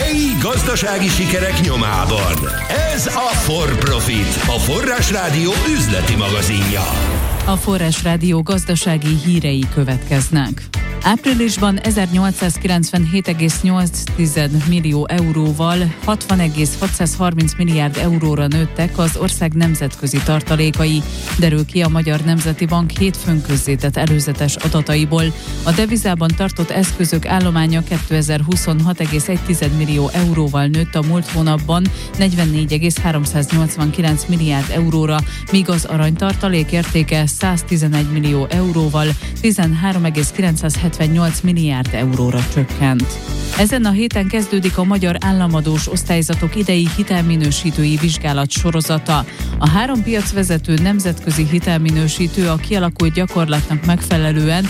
helyi gazdasági sikerek nyomában. Ez a For Profit, a Forrás Rádió üzleti magazinja. A Forrás Rádió gazdasági hírei következnek. Áprilisban 1897,8 millió euróval 60,630 milliárd euróra nőttek az ország nemzetközi tartalékai, derül ki a Magyar Nemzeti Bank hétfőn közzétett előzetes adataiból. A devizában tartott eszközök állománya 2026,1 millió euróval nőtt a múlt hónapban 44,389 milliárd euróra, míg az aranytartalék értéke 111 millió euróval 13,978 milliárd euróra csökkent. Ezen a héten kezdődik a magyar államadós osztályzatok idei hitelminősítői vizsgálat sorozata. A 3 piacvezető nemzetközi hitelminősítő a kialakult gyakorlatnak megfelelően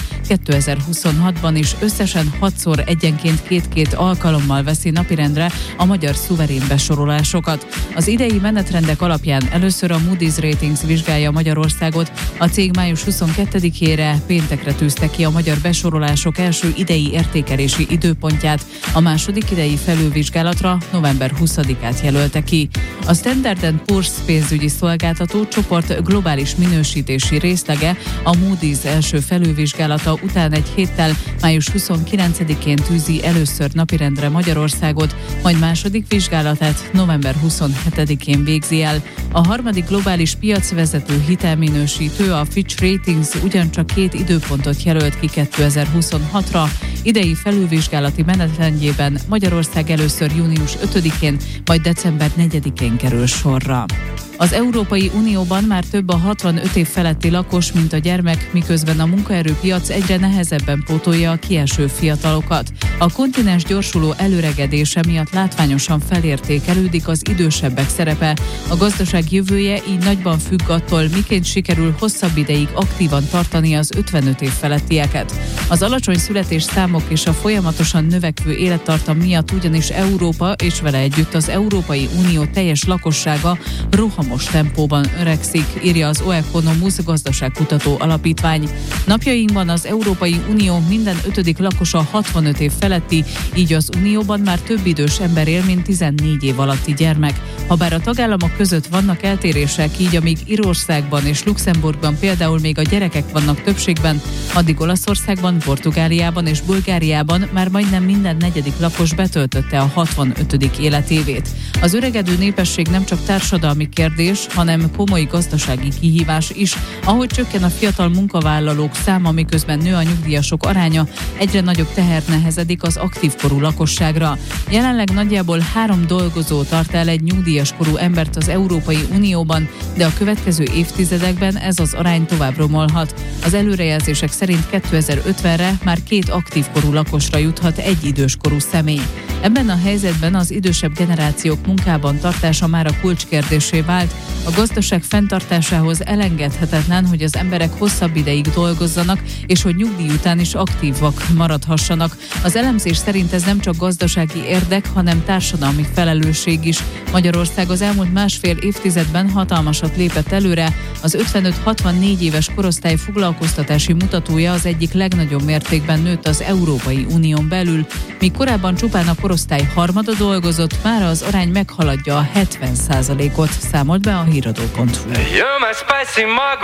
2026-ban is összesen 6-szor egyenként 2 alkalommal veszi napirendre a magyar szuverén besorolásokat. Az idei menetrendek alapján először a Moody's Ratings vizsgálja Magyarországot, a cég május 22-ére péntekre tűzte ki a magyar besorolások első idei értékelési időpontját, a második idei felülvizsgálatra november 20-át jelölte ki. A Standard & Poor's pénzügyi szolgáltató csoport globális minősítési részlege a Moody's első felülvizsgálata után egy héttel május 29-én tűzi először napirendre Magyarországot, majd második vizsgálatát november 27-én végzi el. A harmadik globális piacvezető hitelminősítő, a Fitch Ratings ugyancsak 2 időpontot jelölt ki 2026-ra, idei felülvizsgálati menetrendjében Magyarország először június 5-én, majd december 4-én kerül sorra. Az Európai Unióban már több a 65 év feletti lakos, mint a gyermek, miközben a munkaerőpiac egyre nehezebben pótolja a kieső fiatalokat. A kontinens gyorsuló előregedése miatt látványosan felértékelődik az idősebbek szerepe. A gazdaság jövője így nagyban függ attól, miként sikerül hosszabb ideig aktívan tartani az 55 év felettieket. Az alacsony születésszámok és a folyamatosan növekvő élettartam miatt ugyanis Európa és vele együtt az Európai Unió teljes lakossága rohamos tempóban öregszik, írja az Oeconomus gazdaságkutató alapítvány. Napjainkban az Európai Unió minden 5. lakosa 65 év feletti, így az Unióban már több idős ember él, mint 14 év alatti gyermek. Habár a tagállamok között vannak eltérések, így amíg Írországban és Luxemburgban például még a gyerekek vannak többségben, addig Olaszországban, Portugáliában és Bulgáriában már majdnem minden 4. lakos betöltötte a 65. életévét. Az öregedő népesség nem csak társadalmi kérdés, hanem komoly gazdasági kihívás is. Ahogy csökken a fiatal munkavállalók száma, miközben nő a nyugdíjasok aránya, egyre nagyobb teher nehezedik az aktív korú lakosságra. Jelenleg nagyjából 3 dolgozó tart el egy nyugdíjas korú embert az Európai Unióban, de a következő évtizedekben ez az arány tovább romolhat. Az előrejelzések szerint 2050-re már 2 aktív korú lakosra juthat egy időskorú személy. Ebben a helyzetben az idősebb generációk munkában tartása már a kulcskérdéssé vált. A gazdaság fenntartásához elengedhetetlen, hogy az emberek hosszabb ideig dolgozzanak, és hogy nyugdíj után is aktívak maradhassanak. Az elemzés szerint ez nem csak gazdasági érdek, hanem társadalmi felelősség is. Magyarország az elmúlt másfél évtizedben hatalmasat lépett előre. Az 55-64 éves korosztály foglalkoztatási mutatója az egyik legnagyobb mértékben nőtt az Európai Unión belül. Míg korábban csupán a korosztály harmada dolgozott, mára az arány meghaladja a 70%-ot, számolt be a híradó.hu.